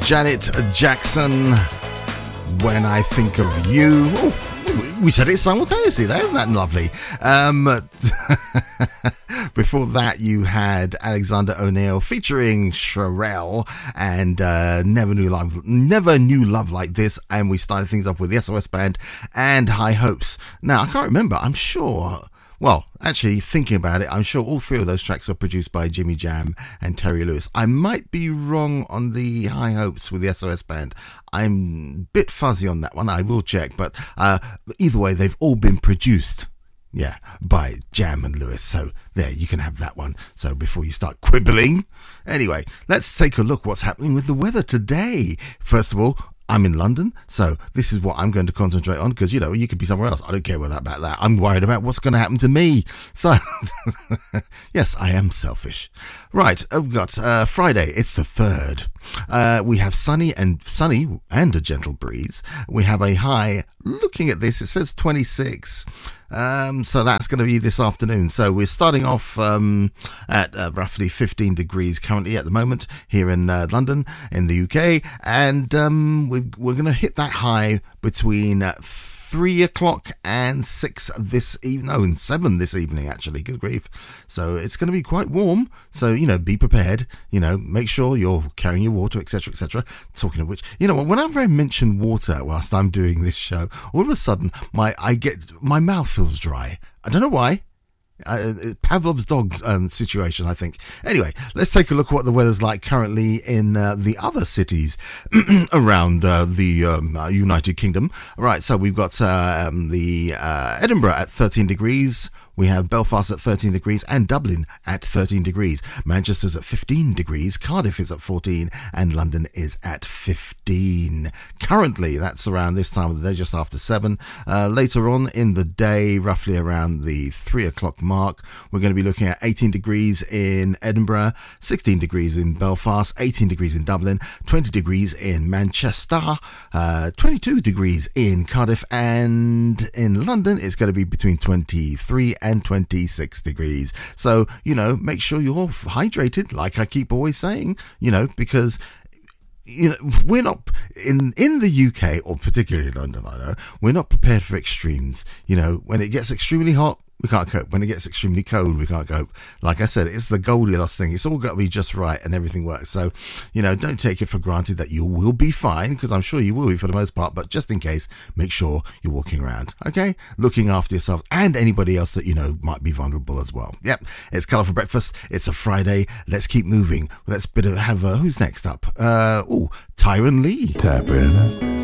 Janet Jackson, When I Think of You. Oh, we said it simultaneously there, isn't that lovely? Before that, you had Alexander O'Neill featuring Sherelle and Never Knew Love Like This. And we started things off with the SOS Band and High Hopes. Now, I can't remember. I'm sure... Well, actually, thinking about it, I'm sure all three of those tracks were produced by Jimmy Jam and Terry Lewis. I might be wrong on the High Hopes with the SOS Band. I'm a bit fuzzy on that one. I will check. But either way, they've all been produced, by Jam and Lewis. So there, you can have that one. So before you start quibbling. Anyway, let's take a look what's happening with the weather today. First of all, I'm in London, so this is what I'm going to concentrate on because, you could be somewhere else. I don't care about that. I'm worried about what's going to happen to me. So, yes, I am selfish. Right, we've got Friday. It's the 3rd. We have sunny and a gentle breeze. We have a high, looking at this, it says 26. So that's going to be this afternoon. So we're starting off at roughly 15 degrees currently at the moment here in London, in the UK. And we're going to hit that high between 3 o'clock and 6 this evening. No, and 7 this evening, actually. Good grief. So it's going to be quite warm. So, be prepared. Make sure you're carrying your water, etc., etc. Talking of which, whenever I mention water whilst I'm doing this show, all of a sudden my mouth feels dry. I don't know why. Pavlov's dog situation, I think. Anyway, let's take a look at what the weather's like currently in the other cities around the United Kingdom. Right, so we've got the Edinburgh at 13 degrees. We have Belfast at 13 degrees and Dublin at 13 degrees. Manchester's at 15 degrees. Cardiff is at 14 and London is at 15. Currently, that's around this time of the day, just after 7. Later on in the day, roughly around the 3 o'clock mark, we're going to be looking at 18 degrees in Edinburgh, 16 degrees in Belfast, 18 degrees in Dublin, 20 degrees in Manchester, 22 degrees in Cardiff, and in London, it's going to be between 23 and 26 degrees. So, make sure you're hydrated, like I keep always saying, because we're not in the UK, or particularly London, I know, we're not prepared for extremes. When it gets extremely hot, we can't cope. When it gets extremely cold, we can't cope. Like I said, it's the Goldilocks thing. It's all got to be just right and everything works. So, don't take it for granted that you will be fine, because I'm sure you will be for the most part. But just in case, make sure you're walking around, okay? Looking after yourself and anybody else that might be vulnerable as well. Yep, it's Colour for Breakfast. It's a Friday. Let's keep moving. Let's have who's next up? Tyron Lee. Tap in.